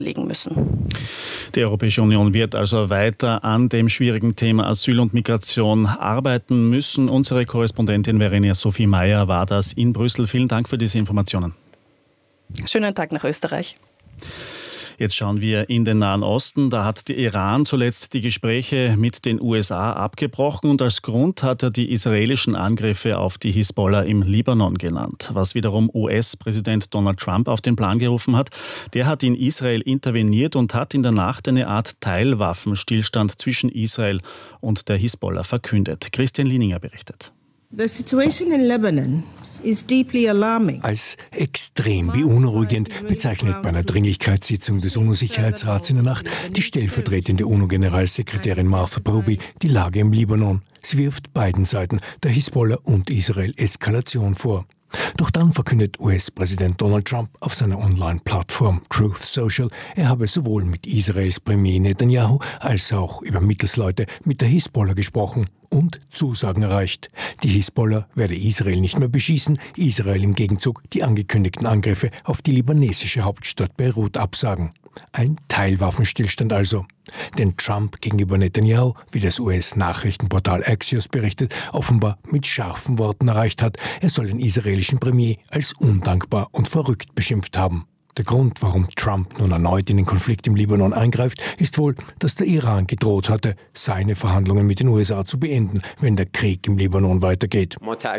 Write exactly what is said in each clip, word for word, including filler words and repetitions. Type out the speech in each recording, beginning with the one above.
legen müssen. Die Europäische Union wird also weiter an dem schwierigen Thema Asyl und Migration arbeiten müssen. Unsere Korrespondentin Verena Sophie Meyer war das in Brüssel. Vielen Dank für diese Informationen. Schönen Tag nach Österreich. Jetzt schauen wir in den Nahen Osten. Da hat der Iran zuletzt die Gespräche mit den U S A abgebrochen und als Grund hat er die israelischen Angriffe auf die Hisbollah im Libanon genannt. Was wiederum U S-Präsident Donald Trump auf den Plan gerufen hat, der hat in Israel interveniert und hat in der Nacht eine Art Teilwaffenstillstand zwischen Israel und der Hisbollah verkündet. Christian Lininger berichtet. The situation in Lebanon is deeply alarming. Als extrem beunruhigend bezeichnet bei einer Dringlichkeitssitzung des UNO-Sicherheitsrats in der Nacht die stellvertretende UNO-Generalsekretärin Martha Proby die Lage im Libanon. Sie wirft beiden Seiten, der Hisbollah und Israel, Eskalation vor. Doch dann verkündet U S-Präsident Donald Trump auf seiner Online-Plattform Truth Social, er habe sowohl mit Israels Premier Netanyahu als auch über Mittelsleute mit der Hisbollah gesprochen und Zusagen erreicht. Die Hisbollah werde Israel nicht mehr beschießen, Israel im Gegenzug die angekündigten Angriffe auf die libanesische Hauptstadt Beirut absagen. Ein Teilwaffenstillstand also. Denn Trump gegenüber Netanyahu, wie das U S-Nachrichtenportal Axios berichtet, offenbar mit scharfen Worten erreicht hat, er soll den israelischen Premier als undankbar und verrückt beschimpft haben. Der Grund, warum Trump nun erneut in den Konflikt im Libanon eingreift, ist wohl, dass der Iran gedroht hatte, seine Verhandlungen mit den U S A zu beenden, wenn der Krieg im Libanon weitergeht.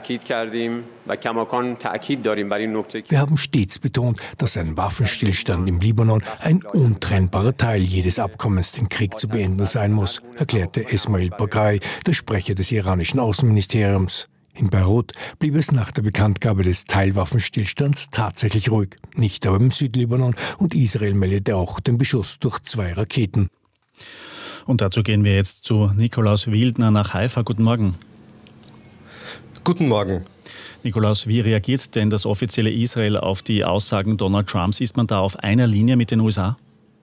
Wir haben stets betont, dass ein Waffenstillstand im Libanon ein untrennbarer Teil jedes Abkommens, den Krieg zu beenden sein muss, erklärte Ismail Baghai, der Sprecher des iranischen Außenministeriums. In Beirut blieb es nach der Bekanntgabe des Teilwaffenstillstands tatsächlich ruhig, nicht aber im Südlibanon, und Israel meldete auch den Beschuss durch zwei Raketen. Und dazu gehen wir jetzt zu Nikolaus Wildner nach Haifa. Guten Morgen. Guten Morgen. Nikolaus, wie reagiert denn das offizielle Israel auf die Aussagen Donald Trumps? Ist man da auf einer Linie mit den U S A?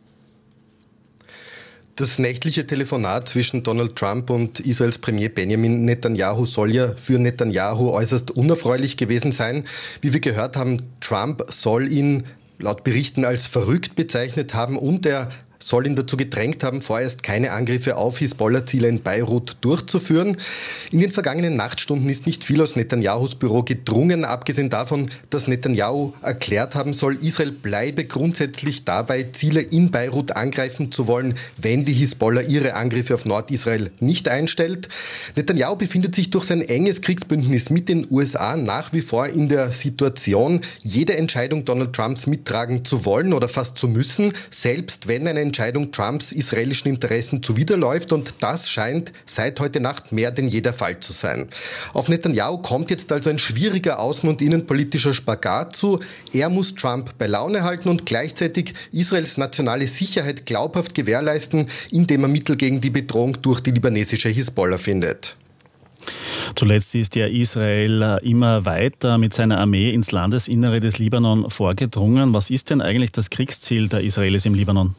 Das nächtliche Telefonat zwischen Donald Trump und Israels Premier Benjamin Netanyahu soll ja für Netanyahu äußerst unerfreulich gewesen sein. Wie wir gehört haben, Trump soll ihn laut Berichten als verrückt bezeichnet haben und er soll ihn dazu gedrängt haben, vorerst keine Angriffe auf Hisbollah-Ziele in Beirut durchzuführen. In den vergangenen Nachtstunden ist nicht viel aus Netanyahus Büro gedrungen, abgesehen davon, dass Netanyahu erklärt haben soll, Israel bleibe grundsätzlich dabei, Ziele in Beirut angreifen zu wollen, wenn die Hisbollah ihre Angriffe auf Nordisrael nicht einstellt. Netanyahu befindet sich durch sein enges Kriegsbündnis mit den U S A nach wie vor in der Situation, jede Entscheidung Donald Trumps mittragen zu wollen oder fast zu müssen, selbst wenn eine Entscheidung Trumps israelischen Interessen zuwiderläuft, und das scheint seit heute Nacht mehr denn je der Fall zu sein. Auf Netanyahu kommt jetzt also ein schwieriger außen- und innenpolitischer Spagat zu. Er muss Trump bei Laune halten und gleichzeitig Israels nationale Sicherheit glaubhaft gewährleisten, indem er Mittel gegen die Bedrohung durch die libanesische Hisbollah findet. Zuletzt ist ja Israel immer weiter mit seiner Armee ins Landesinnere des Libanon vorgedrungen. Was ist denn eigentlich das Kriegsziel der Israelis im Libanon?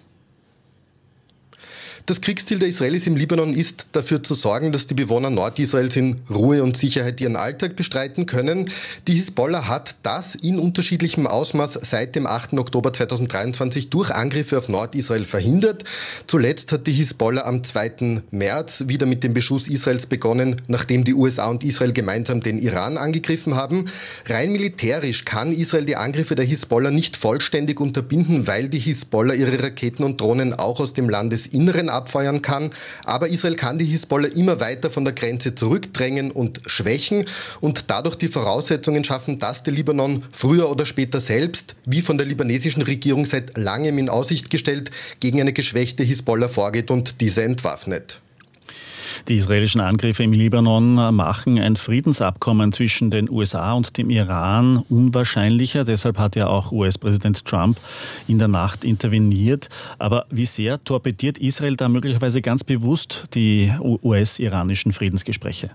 Das Kriegsziel der Israelis im Libanon ist, dafür zu sorgen, dass die Bewohner Nordisraels in Ruhe und Sicherheit ihren Alltag bestreiten können. Die Hisbollah hat das in unterschiedlichem Ausmaß seit dem achten Oktober zweitausenddreiundzwanzig durch Angriffe auf Nordisrael verhindert. Zuletzt hat die Hisbollah am zweiten März wieder mit dem Beschuss Israels begonnen, nachdem die U S A und Israel gemeinsam den Iran angegriffen haben. Rein militärisch kann Israel die Angriffe der Hisbollah nicht vollständig unterbinden, weil die Hisbollah ihre Raketen und Drohnen auch aus dem Landesinneren abfeuern kann. Aber Israel kann die Hisbollah immer weiter von der Grenze zurückdrängen und schwächen und dadurch die Voraussetzungen schaffen, dass der Libanon früher oder später selbst, wie von der libanesischen Regierung seit langem in Aussicht gestellt, gegen eine geschwächte Hisbollah vorgeht und diese entwaffnet. Die israelischen Angriffe im Libanon machen ein Friedensabkommen zwischen den U S A und dem Iran unwahrscheinlicher. Deshalb hat ja auch U S-Präsident Trump in der Nacht interveniert. Aber wie sehr torpediert Israel da möglicherweise ganz bewusst die U S-iranischen Friedensgespräche?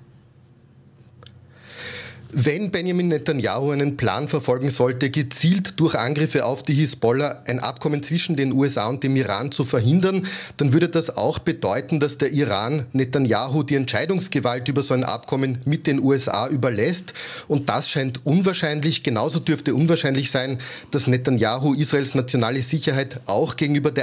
Wenn Benjamin Netanyahu einen Plan verfolgen sollte, gezielt durch Angriffe auf die Hisbollah ein Abkommen zwischen den U S A und dem Iran zu verhindern, dann würde das auch bedeuten, dass der Iran Netanyahu die Entscheidungsgewalt über so ein Abkommen mit den U S A überlässt. Und das scheint unwahrscheinlich. Genauso dürfte unwahrscheinlich sein, dass Netanyahu Israels nationale Sicherheit auch gegenüber der